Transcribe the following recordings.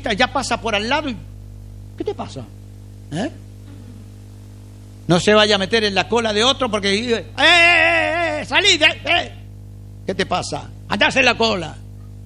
lenta, ya pasa por al lado y... ¿Qué te pasa? No se vaya a meter en la cola de otro porque... ¡Salí! ¿Qué te pasa? Andás en la cola.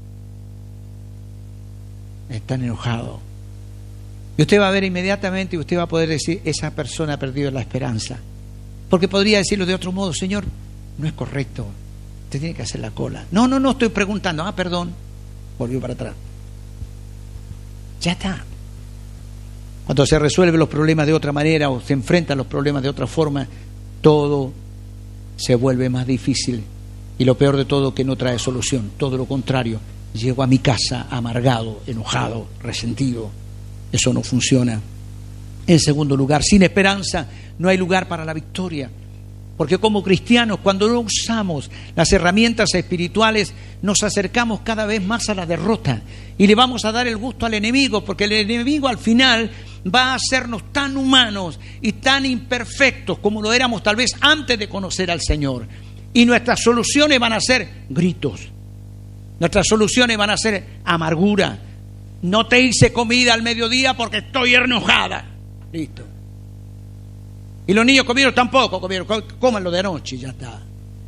Están enojados. Y usted va a ver inmediatamente y usted va a poder decir, esa persona ha perdido la esperanza. Porque podría decirlo de otro modo, Señor, no es correcto, usted tiene que hacer la cola. No, estoy preguntando. Perdón, volvió para atrás. Ya está. Cuando se resuelven los problemas de otra manera o se enfrentan los problemas de otra forma, todo se vuelve más difícil. Y lo peor de todo, que no trae solución. Todo lo contrario, llego a mi casa amargado, enojado, resentido. Eso no funciona. En segundo lugar, sin esperanza no hay lugar para la victoria. Porque como cristianos, cuando no usamos las herramientas espirituales, nos acercamos cada vez más a la derrota. Y le vamos a dar el gusto al enemigo, porque el enemigo al final va a hacernos tan humanos y tan imperfectos como lo éramos tal vez antes de conocer al Señor. Y nuestras soluciones van a ser gritos. Nuestras soluciones van a ser amargura. No te hice comida al mediodía porque estoy enojada. Listo. Y los niños comieron, tampoco comieron, cómanlo de anoche y ya está.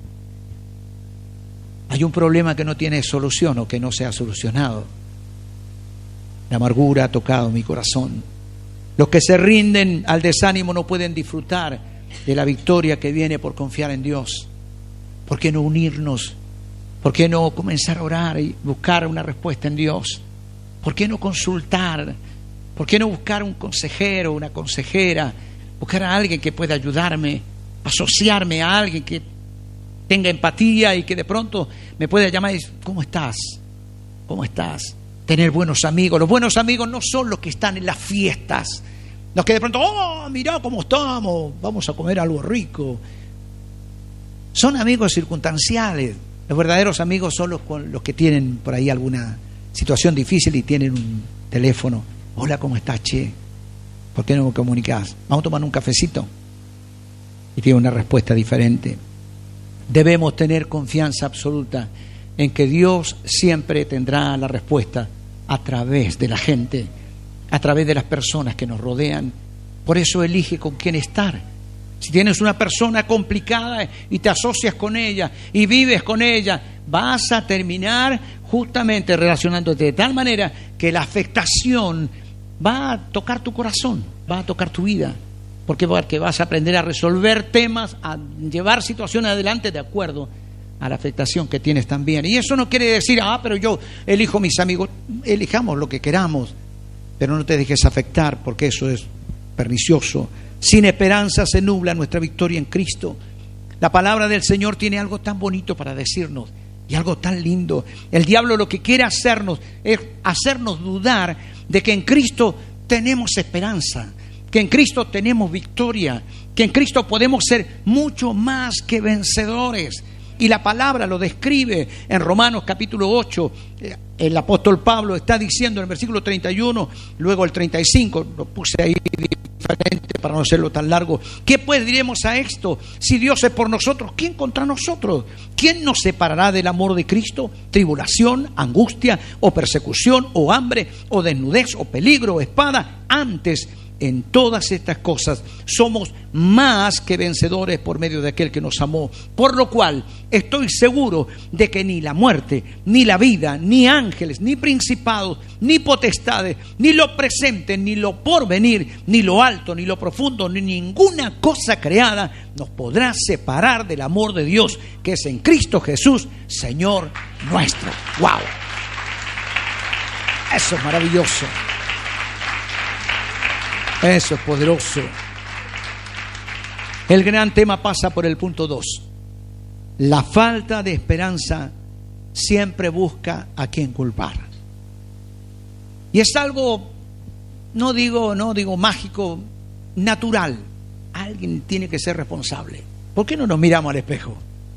Hay un problema que no tiene solución o que no se ha solucionado. La amargura ha tocado mi corazón. Los que se rinden al desánimo no pueden disfrutar de la victoria que viene por confiar en Dios. ¿Por qué no unirnos? ¿Por qué no comenzar a orar y buscar una respuesta en Dios? ¿Por qué no consultar? ¿Por qué no buscar un consejero, una consejera? Buscar a alguien que pueda ayudarme, asociarme a alguien que tenga empatía y que de pronto me pueda llamar y decir, ¿cómo estás? ¿Cómo estás? Tener buenos amigos. Los buenos amigos no son los que están en las fiestas, los que de pronto, mirá cómo estamos, vamos a comer algo rico. Son amigos circunstanciales. Los verdaderos amigos son los que tienen por ahí alguna situación difícil y tienen un teléfono. Hola, ¿cómo estás, che? ¿Por qué no me comunicás? Vamos a tomar un cafecito. Y tiene una respuesta diferente. Debemos tener confianza absoluta en que Dios siempre tendrá la respuesta a través de la gente, a través de las personas que nos rodean. Por eso elige con quién estar. Si tienes una persona complicada y te asocias con ella y vives con ella, vas a terminar justamente relacionándote de tal manera que la afectación va a tocar tu corazón, va a tocar tu vida. Porque vas a aprender a resolver temas, a llevar situaciones adelante de acuerdo a la afectación que tienes también. Y eso no quiere decir, pero yo elijo mis amigos. Elijamos lo que queramos, pero no te dejes afectar, porque eso es pernicioso. Sin esperanza se nubla nuestra victoria en Cristo. La palabra del Señor tiene algo tan bonito para decirnos y algo tan lindo. El diablo lo que quiere hacernos es hacernos dudar de que en Cristo tenemos esperanza, que en Cristo tenemos victoria, que en Cristo podemos ser mucho más que vencedores. Y la palabra lo describe en Romanos capítulo 8. El apóstol Pablo está diciendo en el versículo 31, luego el 35, lo puse ahí diferente para no hacerlo tan largo. ¿Qué pues diremos a esto? Si Dios es por nosotros, ¿quién contra nosotros? ¿Quién nos separará del amor de Cristo? ¿Tribulación, angustia, o persecución, o hambre, o desnudez, o peligro, o espada? Antes, en todas estas cosas somos más que vencedores por medio de aquel que nos amó. Por lo cual estoy seguro de que ni la muerte, ni la vida, ni ángeles, ni principados, ni potestades, ni lo presente, ni lo porvenir, ni lo alto, ni lo profundo, ni ninguna cosa creada nos podrá separar del amor de Dios que es en Cristo Jesús, Señor nuestro. ¡Wow! Eso es maravilloso. Eso es poderoso. El gran tema pasa por el punto 2. La falta de esperanza siempre busca a quien culpar. Y es algo, no digo mágico, natural. Alguien tiene que ser responsable. ¿Por qué no nos miramos al espejo?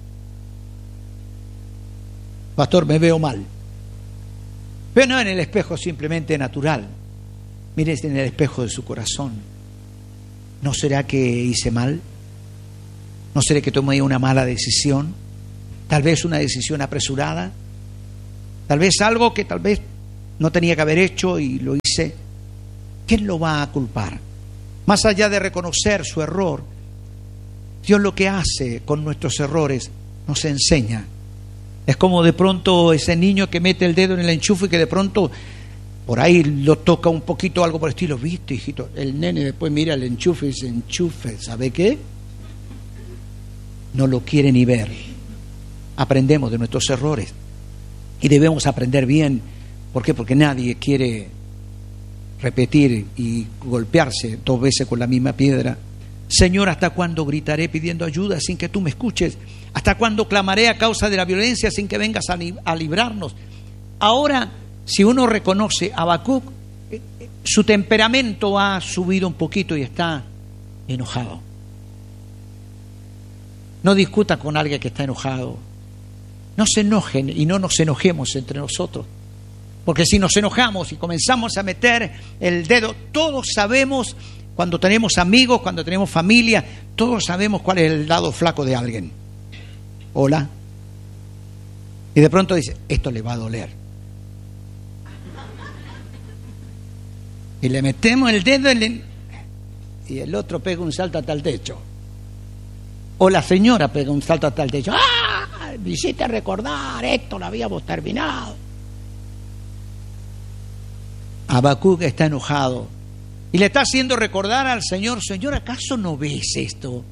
Pastor, me veo mal. Pero no en el espejo simplemente natural. Mire en el espejo de su corazón. ¿No será que hice mal? ¿No será que tomé una mala decisión? Tal vez una decisión apresurada. Tal vez algo que tal vez no tenía que haber hecho y lo hice, ¿quién lo va a culpar? Más allá de reconocer su error, Dios lo que hace con nuestros errores nos enseña. Es como de pronto ese niño que mete el dedo en el enchufe y que de pronto por ahí lo toca un poquito, algo por el estilo. ¿Viste, hijito? El nene después mira el enchufe y dice, enchufe, ¿sabe qué? No lo quiere ni ver. Aprendemos de nuestros errores y debemos aprender bien. ¿Por qué? Porque nadie quiere repetir y golpearse 2 veces con la misma piedra. Señor, ¿hasta cuándo gritaré pidiendo ayuda sin que tú me escuches? ¿Hasta cuándo clamaré a causa de la violencia sin que vengas a librarnos? Ahora, si uno reconoce a Habacuc, su temperamento ha subido un poquito y está enojado. No discuta con alguien que está enojado. No se enojen y no nos enojemos entre nosotros. Porque si nos enojamos y comenzamos a meter el dedo, todos sabemos, cuando tenemos amigos, cuando tenemos familia, todos sabemos cuál es el lado flaco de alguien. Hola. Y de pronto dice, esto le va a doler. Y le metemos el dedo y el otro pega un salto hasta el techo. O la señora pega un salto hasta el techo. ¡Ah! Me hiciste recordar, esto lo habíamos terminado. Habacuc está enojado y le está haciendo recordar al Señor, Señor, ¿acaso no ves esto?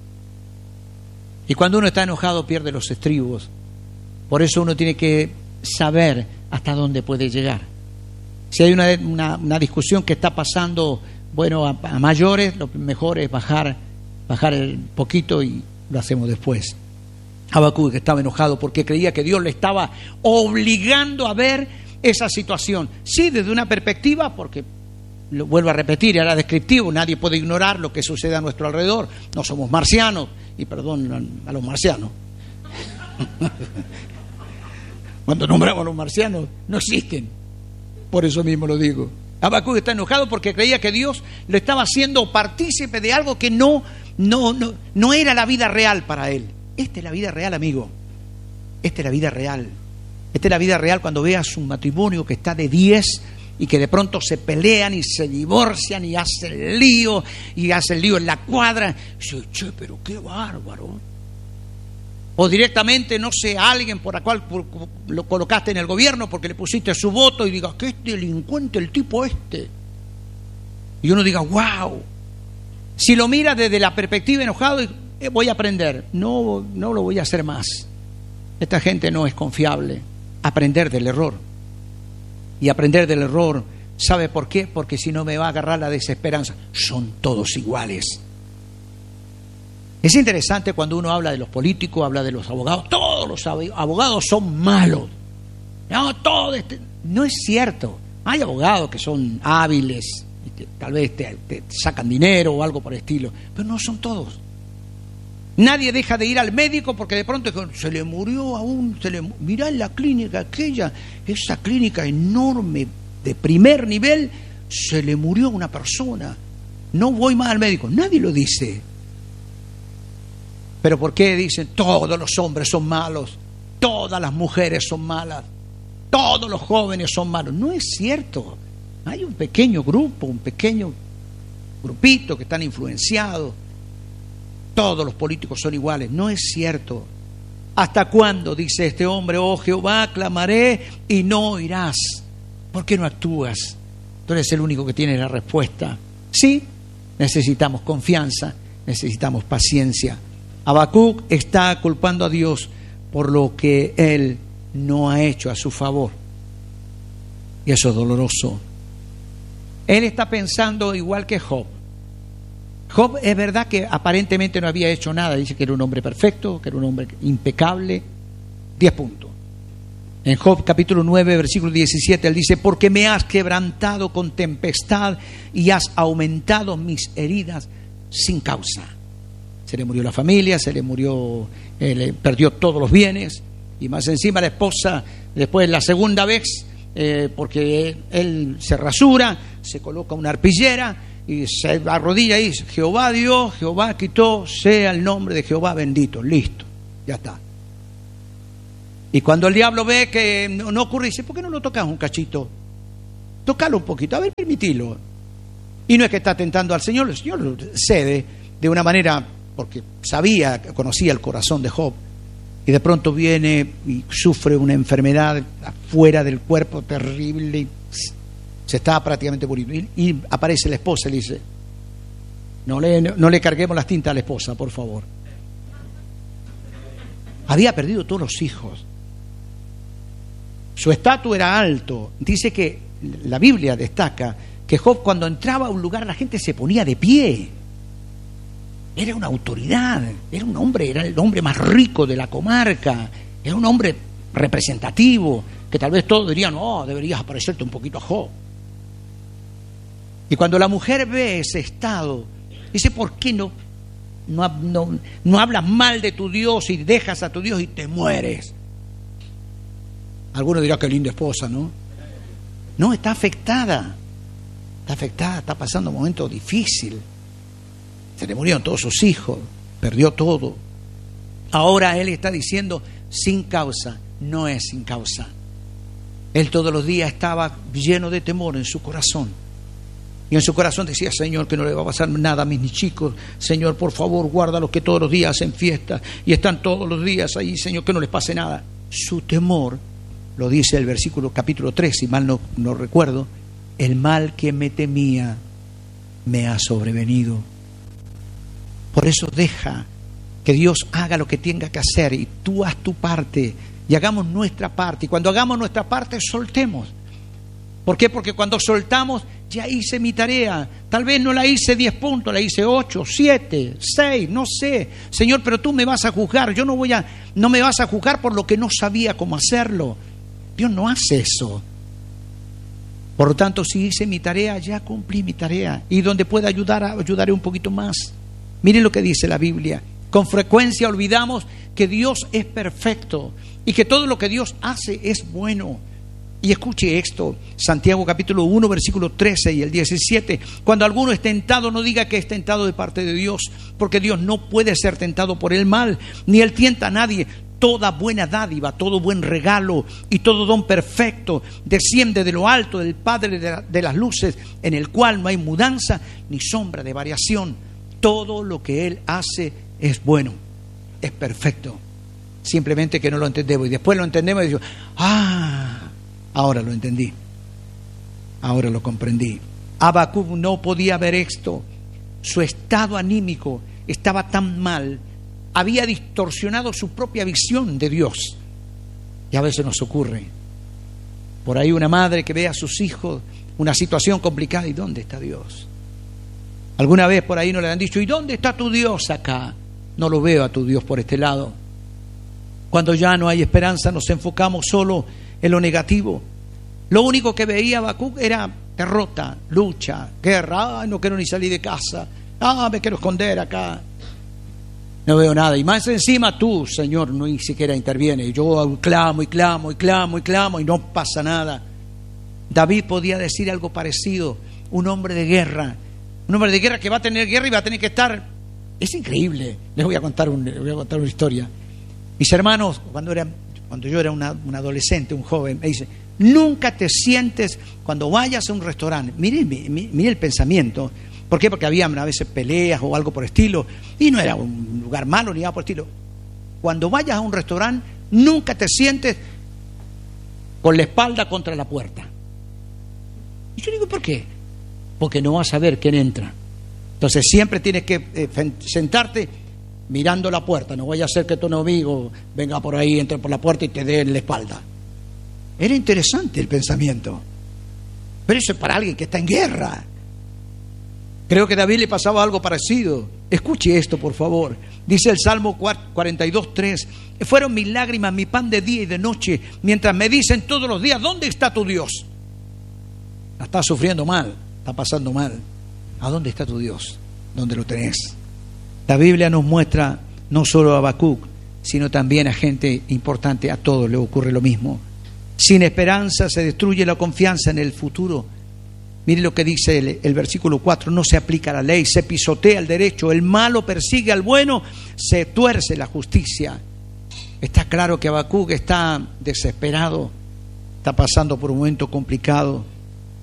Y cuando uno está enojado pierde los estribos. Por eso uno tiene que saber hasta dónde puede llegar. Si hay una discusión que está pasando, bueno, a mayores, lo mejor es bajar el poquito y lo hacemos después. Habacuc estaba enojado porque creía que Dios le estaba obligando a ver esa situación. Sí, desde una perspectiva, porque lo vuelvo a repetir, era descriptivo, nadie puede ignorar lo que sucede a nuestro alrededor. No somos marcianos, y perdón a los marcianos. Cuando nombramos a los marcianos, no existen. Por eso mismo lo digo. Habacuc está enojado porque creía que Dios lo estaba haciendo partícipe de algo que no era la vida real para él. Esta es la vida real, amigo. Esta es la vida real. Esta es la vida real cuando veas un matrimonio que está de 10 y que de pronto se pelean y se divorcian y hacen el lío en la cuadra. Y dice, che, pero qué bárbaro. O directamente, no sé, a alguien por la cual lo colocaste en el gobierno porque le pusiste su voto y digas, qué delincuente el tipo este. Y uno diga, wow. Si lo mira desde la perspectiva enojado, voy a aprender. No lo voy a hacer más. Esta gente no es confiable. Aprender del error. Y aprender del error, ¿sabe por qué? Porque si no me va a agarrar la desesperanza. Son todos iguales. Es interesante cuando uno habla de los políticos, habla de los abogados. Todos los abogados son malos. No es cierto. Hay abogados que son hábiles, y que tal vez te sacan dinero o algo por el estilo, pero no son todos. Nadie deja de ir al médico porque de pronto se le murió mirá en la clínica aquella, esa clínica enorme de primer nivel, se le murió una persona. No voy más al médico. Nadie lo dice. ¿Pero por qué dicen todos los hombres son malos? Todas las mujeres son malas. Todos los jóvenes son malos. No es cierto. Hay un pequeño grupo, un pequeño grupito que están influenciados. Todos los políticos son iguales. No es cierto. ¿Hasta cuándo, dice este hombre, oh Jehová, clamaré y no oirás? ¿Por qué no actúas? Tú eres el único que tiene la respuesta. Sí, necesitamos confianza, necesitamos paciencia. Habacuc está culpando a Dios por lo que él no ha hecho a su favor. Y eso es doloroso. Él está pensando igual que Job. Job es verdad que aparentemente no había hecho nada. Dice que era un hombre perfecto, que era un hombre impecable. 10 puntos. En Job capítulo 9, versículo 17, él dice, porque me has quebrantado con tempestad y has aumentado mis heridas sin causa. Se le murió la familia, le perdió todos los bienes, y más encima la esposa, después la segunda vez, porque él se rasura, se coloca una arpillera y se arrodilla y dice, Jehová dio, Jehová quitó, sea el nombre de Jehová bendito. Listo, ya está. Y cuando el diablo ve que no ocurre, dice, ¿por qué no lo tocas un cachito? Tocalo un poquito, a ver, permitilo. Y no es que está tentando al Señor, el Señor cede de una manera, porque conocía el corazón de Job, y de pronto viene y sufre una enfermedad afuera del cuerpo terrible, y se está prácticamente muriendo. Y aparece la esposa y le dice, no le carguemos las tintas a la esposa, por favor. Había perdido todos los hijos. Su estatus era alto. Dice que la Biblia destaca que Job, cuando entraba a un lugar, la gente se ponía de pie. Era una autoridad, era el hombre más rico de la comarca, era un hombre representativo, que tal vez todos dirían, deberías parecerte un poquito a Job. Y cuando la mujer ve ese estado, dice, ¿por qué no hablas mal de tu Dios y dejas a tu Dios y te mueres? Algunos dirán, qué linda esposa, ¿no? No, está afectada, está pasando un momento difícil. Se le murieron todos sus hijos, perdió todo. Ahora él está diciendo, sin causa, no es sin causa. Él todos los días estaba lleno de temor en su corazón. Y en su corazón decía, Señor, que no le va a pasar nada a mis chicos. Señor, por favor, guárdalos, que todos los días hacen fiesta y están todos los días ahí, Señor, que no les pase nada. Su temor, lo dice el versículo capítulo 3, si mal no recuerdo, el mal que me temía me ha sobrevenido. Por eso deja que Dios haga lo que tenga que hacer y tú haz tu parte y hagamos nuestra parte. Y cuando hagamos nuestra parte, soltemos. ¿Por qué? Porque cuando soltamos, ya hice mi tarea. Tal vez no la hice 10 puntos, la hice 8, 7, 6, no sé. Señor, pero tú me vas a juzgar. Yo no me vas a juzgar por lo que no sabía cómo hacerlo. Dios no hace eso. Por lo tanto, si hice mi tarea, ya cumplí mi tarea. Y donde pueda ayudar, ayudaré un poquito más. Miren lo que dice la Biblia. Con frecuencia olvidamos que Dios es perfecto y que todo lo que Dios hace es bueno. Y escuche esto, Santiago capítulo 1, versículo 13 y el 17. Cuando alguno es tentado, no diga que es tentado de parte de Dios, porque Dios no puede ser tentado por el mal, ni Él tienta a nadie. Toda buena dádiva, todo buen regalo y todo don perfecto desciende de lo alto del Padre de las luces, en el cual no hay mudanza ni sombra de variación. Todo lo que Él hace es bueno, es perfecto. Simplemente que no lo entendemos. Y después lo entendemos y decimos, ahora lo entendí. Ahora lo comprendí. Habacuc no podía ver esto. Su estado anímico estaba tan mal. Había distorsionado su propia visión de Dios. Y a veces nos ocurre. Por ahí una madre que ve a sus hijos una situación complicada. ¿Y dónde está Dios? Alguna vez por ahí nos le han dicho, ¿y dónde está tu Dios acá? No lo veo a tu Dios por este lado. Cuando ya no hay esperanza, nos enfocamos solo en lo negativo. Lo único que veía Habacuc era derrota, lucha, guerra. No quiero ni salir de casa. Me quiero esconder acá. No veo nada. Y más encima tú, Señor, no ni siquiera interviene. Yo clamo y clamo y clamo y clamo y no pasa nada. David podía decir algo parecido. Un hombre de guerra que va a tener guerra y va a tener que estar. Es increíble. Les voy a contar una historia. Mis hermanos, cuando yo era un adolescente, un joven, me dicen, nunca te sientes cuando vayas a un restaurante. Mire el pensamiento. ¿Por qué? Porque había a veces peleas o algo por estilo, y no era un lugar malo ni nada por estilo. Cuando vayas a un restaurante, nunca te sientes con la espalda contra la puerta. Y yo digo, ¿por qué? Porque no vas a ver quién entra. Entonces siempre tienes que sentarte mirando la puerta. No vaya a ser que tu enemigo venga por ahí, entre por la puerta y te dé en la espalda. Era interesante el pensamiento. Pero eso es para alguien que está en guerra. Creo que a David le pasaba algo parecido. Escuche esto, por favor. Dice el Salmo 42:3. Fueron mis lágrimas, mi pan de día y de noche, mientras me dicen todos los días, ¿dónde está tu Dios? La estás sufriendo mal, está pasando mal. ¿A dónde está tu Dios? ¿Dónde lo tenés? La Biblia nos muestra no solo a Habacuc, sino también a gente importante. A todos le ocurre lo mismo. Sin esperanza se destruye la confianza en el futuro. Mire lo que dice el versículo 4. No se aplica la ley, se pisotea el derecho, el malo persigue al bueno, se tuerce la justicia. Está claro que Habacuc está desesperado, está pasando por un momento complicado.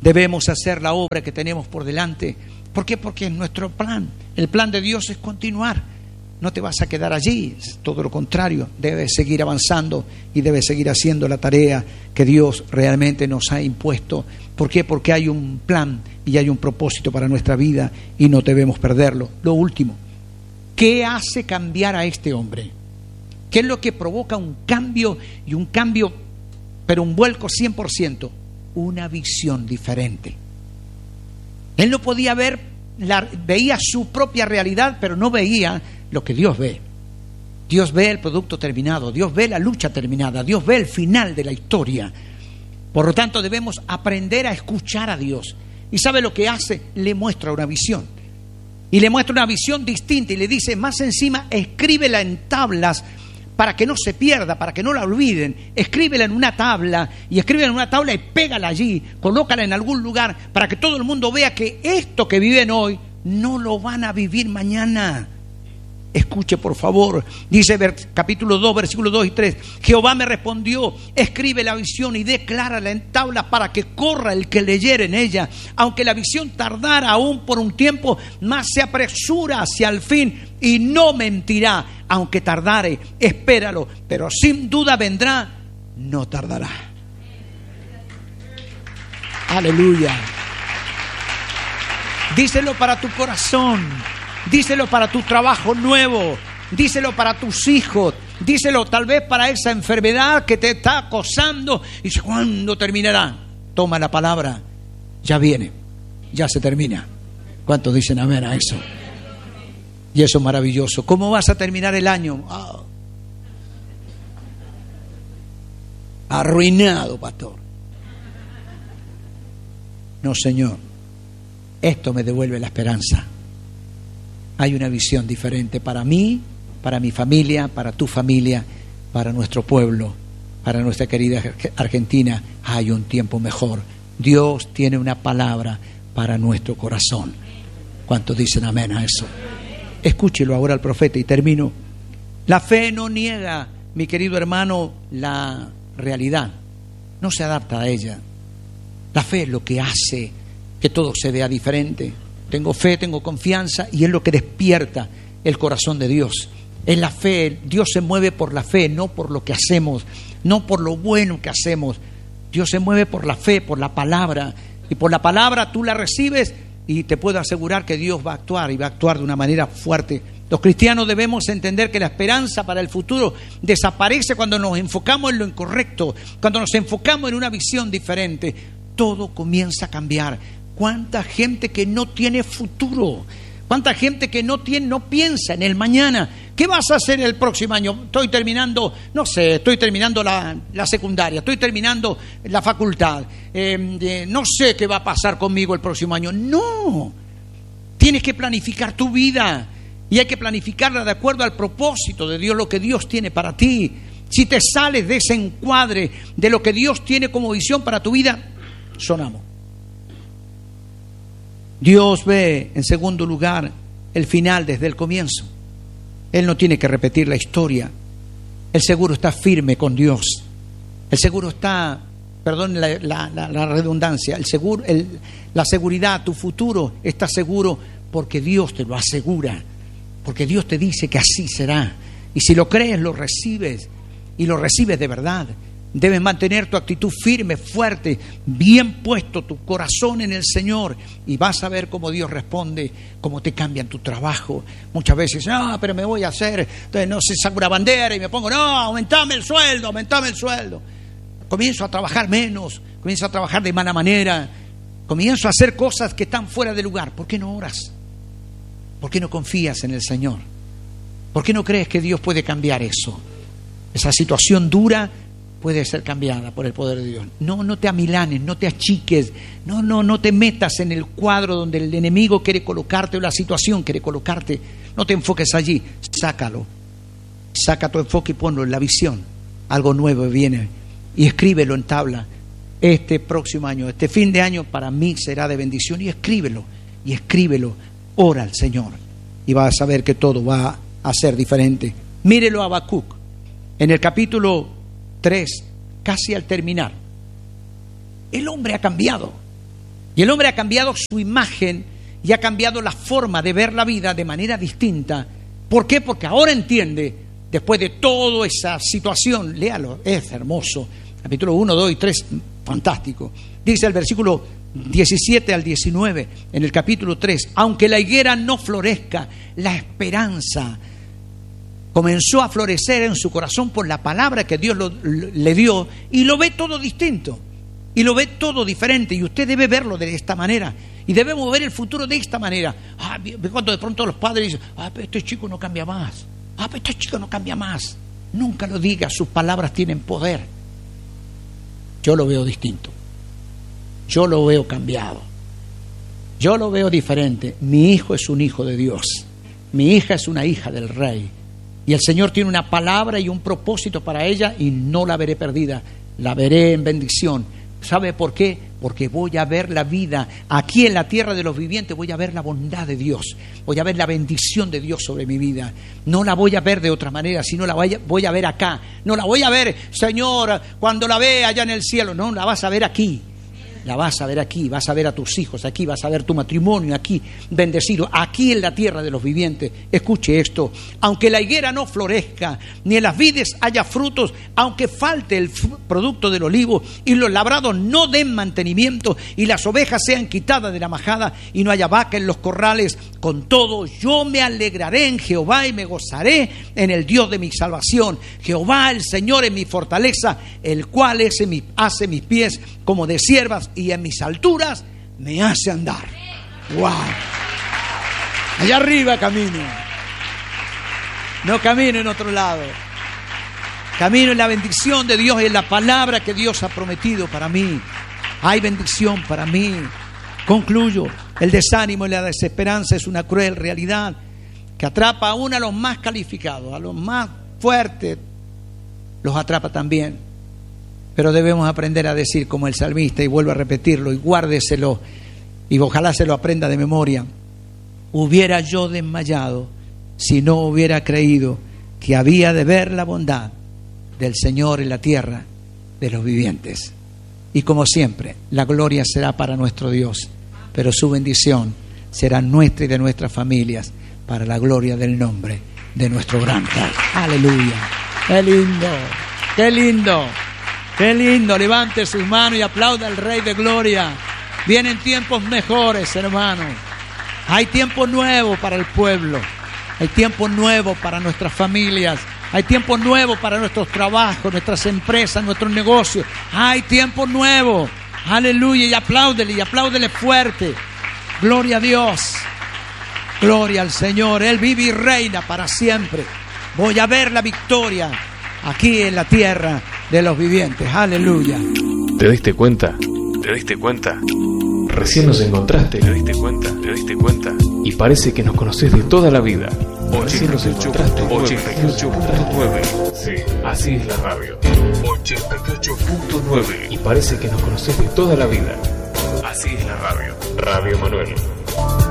Debemos hacer la obra que tenemos por delante. ¿Por qué? Porque es nuestro plan. El plan de Dios es continuar. No te vas a quedar allí, es todo lo contrario. Debes seguir avanzando y debes seguir haciendo la tarea que Dios realmente nos ha impuesto. ¿Por qué? Porque hay un plan y hay un propósito para nuestra vida y no debemos perderlo. Lo último, ¿qué hace cambiar a este hombre? ¿Qué es lo que provoca un cambio, pero un vuelco 100%? Una visión diferente. Él no podía ver, veía su propia realidad, pero no veía lo que Dios ve. Dios ve el producto terminado, Dios ve la lucha terminada, Dios ve el final de la historia. Por lo tanto, debemos aprender a escuchar a Dios. ¿Y sabe lo que hace? Le muestra una visión. Y le muestra una visión distinta y le dice, más encima, escríbela en tablas para que no se pierda, para que no la olviden. Escríbela en una tabla y pégala allí, colócala en algún lugar para que todo el mundo vea que esto que viven hoy no lo van a vivir mañana. Escuche por favor, dice capítulo 2, versículos 2 y 3. Jehová me respondió, escribe la visión y declárala en tablas para que corra el que leyere en ella. Aunque la visión tardara aún por un tiempo, más se apresura hacia el fin y no mentirá. Aunque tardare, espéralo, pero sin duda vendrá, no tardará. Aleluya. Díselo para tu corazón. Díselo para tu trabajo nuevo, díselo para tus hijos, díselo tal vez para esa enfermedad que te está acosando. Y dice, ¿cuándo terminará? Toma la palabra, ya viene, ya se termina. ¿Cuántos dicen amén a eso? Y eso es maravilloso. ¿Cómo vas a terminar el año? Arruinado, pastor. No, Señor, esto me devuelve la esperanza. Hay una visión diferente para mí, para mi familia, para tu familia, para nuestro pueblo, para nuestra querida Argentina. Hay un tiempo mejor. Dios tiene una palabra para nuestro corazón. ¿Cuántos dicen amén a eso? Escúchelo ahora al profeta y termino. La fe no niega, mi querido hermano, la realidad. No se adapta a ella. La fe es lo que hace que todo se vea diferente. Tengo fe, tengo confianza y es lo que despierta el corazón de Dios. Es la fe. Dios se mueve por la fe, no por lo que hacemos, no por lo bueno que hacemos. Dios se mueve por la fe, por la palabra. Y por la palabra tú la recibes y te puedo asegurar que Dios va a actuar y va a actuar de una manera fuerte. Los cristianos debemos entender que la esperanza para el futuro desaparece cuando nos enfocamos en lo incorrecto, cuando nos enfocamos en una visión diferente. Todo comienza a cambiar. ¿Cuánta gente que no tiene futuro? ¿Cuánta gente que no piensa en el mañana? ¿Qué vas a hacer el próximo año? Estoy terminando la secundaria, estoy terminando la facultad. No sé qué va a pasar conmigo el próximo año. No, tienes que planificar tu vida y hay que planificarla de acuerdo al propósito de Dios, lo que Dios tiene para ti. Si te sales de ese encuadre de lo que Dios tiene como visión para tu vida, sonamos. Dios ve, en segundo lugar, el final desde el comienzo. Él no tiene que repetir la historia. El seguro está firme con Dios. El seguro está, perdón la redundancia, la seguridad, tu futuro está seguro porque Dios te lo asegura. Porque Dios te dice que así será. Y si lo crees, lo recibes. Y lo recibes de verdad. Debes mantener tu actitud firme, fuerte, bien puesto tu corazón en el Señor y vas a ver cómo Dios responde, cómo te cambian tu trabajo. Muchas veces, pero me voy a hacer, entonces no sé, saco una bandera y me pongo, aumentame el sueldo. Comienzo a trabajar menos, comienzo a trabajar de mala manera, comienzo a hacer cosas que están fuera de lugar. ¿Por qué no oras? ¿Por qué no confías en el Señor? ¿Por qué no crees que Dios puede cambiar eso? Esa situación dura puede ser cambiada por el poder de Dios. No te amilanes, no te achiques, no te metas en el cuadro donde el enemigo quiere colocarte o la situación quiere colocarte. No te enfoques allí, sácalo. Saca tu enfoque y ponlo en la visión. Algo nuevo viene y escríbelo en tabla. Este próximo año, este fin de año para mí será de bendición y escríbelo. Ora al Señor y vas a ver que todo va a ser diferente. Mírelo a Habacuc en el capítulo 3, casi al terminar. El hombre ha cambiado. Y el hombre ha cambiado su imagen y ha cambiado la forma de ver la vida de manera distinta. ¿Por qué? Porque ahora entiende, después de toda esa situación, léalo, es hermoso. Capítulo 1, 2 y 3, fantástico. Dice el versículo 17 al 19, en el capítulo 3, aunque la higuera no florezca, la esperanza comenzó a florecer en su corazón por la palabra que Dios le dio, y lo ve todo distinto, y lo ve todo diferente, y usted debe verlo de esta manera, y debemos ver el futuro de esta manera. Cuando de pronto los padres dicen, pero este chico no cambia más, pero este chico no cambia más, nunca lo diga, sus palabras tienen poder. Yo lo veo distinto, yo lo veo cambiado, yo lo veo diferente. Mi hijo es un hijo de Dios, mi hija es una hija del Rey, y el Señor tiene una palabra y un propósito para ella, y no la veré perdida, la veré en bendición. ¿Sabe por qué? Porque voy a ver la vida aquí en la tierra de los vivientes, voy a ver la bondad de Dios, voy a ver la bendición de Dios sobre mi vida. No la voy a ver de otra manera, sino la voy a ver acá. No la voy a ver, Señor, cuando la vea allá en el cielo. No, la vas a ver aquí. La vas a ver aquí, vas a ver a tus hijos aquí, vas a ver tu matrimonio aquí, bendecido, aquí en la tierra de los vivientes. Escuche esto, aunque la higuera no florezca, ni en las vides haya frutos, aunque falte el producto del olivo, y los labrados no den mantenimiento, y las ovejas sean quitadas de la majada, y no haya vaca en los corrales, con todo yo me alegraré en Jehová y me gozaré en el Dios de mi salvación. Jehová el Señor es mi fortaleza, el cual hace mis pies como de siervas, y en mis alturas me hace andar. ¡Wow! Allá arriba camino. No camino en otro lado. Camino en la bendición de Dios y en la palabra que Dios ha prometido para mí. Hay bendición para mí. Concluyo. El desánimo y la desesperanza es una cruel realidad que atrapa aún a los más calificados, a los más fuertes. Los atrapa también. Pero debemos aprender a decir como el salmista, y vuelvo a repetirlo, y guárdeselo, y ojalá se lo aprenda de memoria: hubiera yo desmayado si no hubiera creído que había de ver la bondad del Señor en la tierra de los vivientes. Y como siempre, la gloria será para nuestro Dios, pero su bendición será nuestra y de nuestras familias, para la gloria del nombre de nuestro gran Rey. Aleluya. Qué lindo, qué lindo. Qué lindo, levante sus manos y aplauda al Rey de Gloria. Vienen tiempos mejores, hermanos. Hay tiempo nuevo para el pueblo. Hay tiempo nuevo para nuestras familias. Hay tiempo nuevo para nuestros trabajos, nuestras empresas, nuestros negocios. Hay tiempo nuevo. Aleluya. Y apláudele fuerte. Gloria a Dios. Gloria al Señor. Él vive y reina para siempre. Voy a ver la victoria aquí en la tierra de los vivientes. Aleluya. ¿Te diste cuenta? ¿Te diste cuenta? Recién nos encontraste. ¿Te diste cuenta? ¿Te diste cuenta? Y parece que nos conocés de toda la vida. Recién nos encontraste. 88.9. Sí, así es la radio. 88.9. Y parece que nos conocés de toda la vida. Así es la radio. Radio Manuel.